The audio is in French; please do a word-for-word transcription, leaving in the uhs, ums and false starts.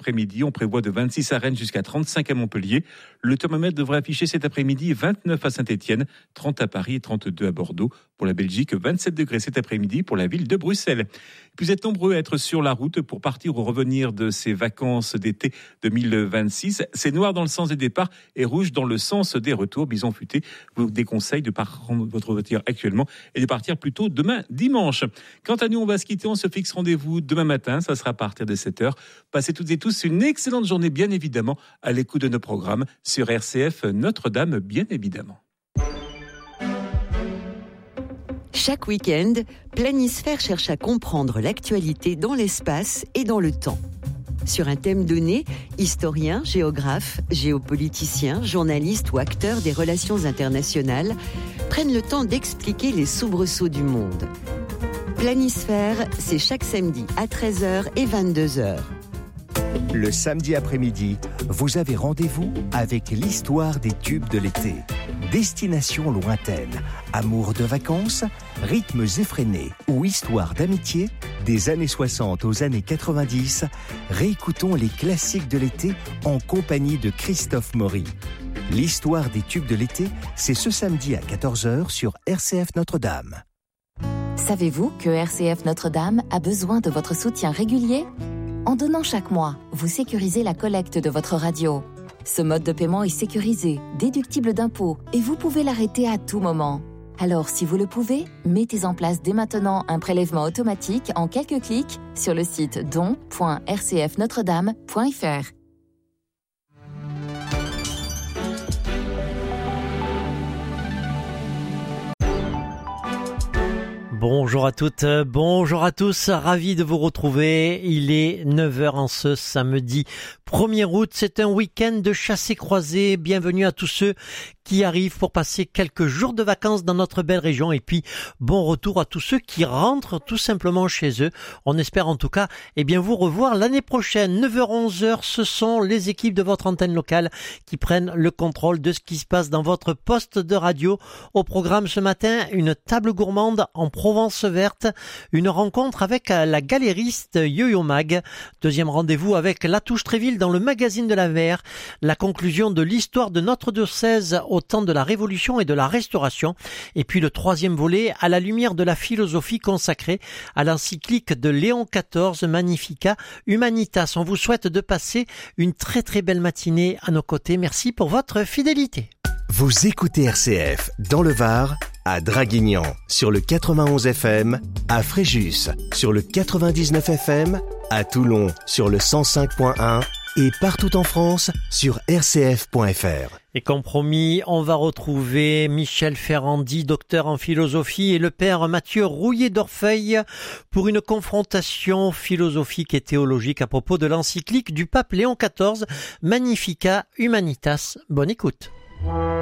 après-midi. On prévoit de vingt-six à Rennes jusqu'à trente-cinq à Montpellier. Le thermomètre devrait afficher cet après-midi vingt-neuf à Saint-Étienne, trente à Paris et trente-deux à Bordeaux. Pour la Belgique, vingt-sept degrés cet après-midi pour la ville de Bruxelles. Vous êtes nombreux à être sur la route pour partir ou revenir de ces vacances d'été deux mille vingt-six. C'est noir dans le sens des départs et rouge dans le sens des retours. Bison Futé vous déconseille de prendre votre voiture actuellement et de partir plutôt demain dimanche. Quant à nous, on va se quitter. On se fixe rendez-vous demain matin. Ça sera à partir de sept heures. Passez toutes et tous une excellente journée, bien évidemment, à l'écoute de nos programmes sur R C F Notre-Dame, bien évidemment. Chaque week-end, Planisphère cherche à comprendre l'actualité dans l'espace et dans le temps. Sur un thème donné, historiens, géographes, géopoliticiens, journalistes ou acteurs des relations internationales prennent le temps d'expliquer les soubresauts du monde. Planisphère, c'est chaque samedi à treize heures et vingt-deux heures. Le samedi après-midi, vous avez rendez-vous avec l'histoire des tubes de l'été. Destination lointaine, amour de vacances, rythmes effrénés ou histoire d'amitié, des années soixante aux années quatre-vingt-dix, réécoutons les classiques de l'été en compagnie de Christophe Maury. L'histoire des tubes de l'été, c'est ce samedi à quatorze heures sur R C F Notre-Dame. Savez-vous que R C F Notre-Dame a besoin de votre soutien régulier ? En donnant chaque mois, vous sécurisez la collecte de votre radio. Ce mode de paiement est sécurisé, déductible d'impôts et vous pouvez l'arrêter à tout moment. Alors, si vous le pouvez, mettez en place dès maintenant un prélèvement automatique en quelques clics sur le site don point r c f notre dame point f r. Bonjour à toutes, bonjour à tous, ravi de vous retrouver. Il est neuf heures en ce samedi premier août, c'est un week-end de chassés-croisés. Bienvenue à tous ceux qui arrivent pour passer quelques jours de vacances dans notre belle région et puis bon retour à tous ceux qui rentrent tout simplement chez eux. On espère en tout cas eh bien vous revoir l'année prochaine. neuf heures onze heures, ce sont les équipes de votre antenne locale qui prennent le contrôle de ce qui se passe dans votre poste de radio. Au programme ce matin, une table gourmande en Provence verte, une rencontre avec la galériste Yo-Yo Mag, deuxième rendez-vous avec La Touche Tréville dans le magazine de la mer, la conclusion de l'histoire de notre diocèse au temps de la Révolution et de la Restauration, et puis le troisième volet à la lumière de la philosophie consacrée à l'encyclique de Léon quatorze, Magnificat Humanitas. On vous souhaite de passer une très très belle matinée à nos côtés. Merci pour votre fidélité. Vous écoutez R C F dans le Var, à Draguignan sur le quatre-vingt-onze F M, à Fréjus sur le quatre-vingt-dix-neuf F M, à Toulon sur le cent cinq point un et partout en France sur r c f point f r. Et comme promis, on va retrouver Michel Ferrandi, docteur en philosophie, et le père Mathieu Rouillet d'Orfeuille pour une confrontation philosophique et théologique à propos de l'encyclique du pape Léon quatorze, Magnificat Humanitas. Bonne écoute.